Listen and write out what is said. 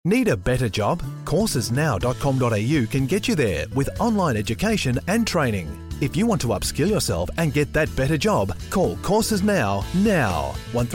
Need a better job? Coursesnow.com.au can get you there with online education and training. If you want to upskill yourself and get that better job, call Courses Now.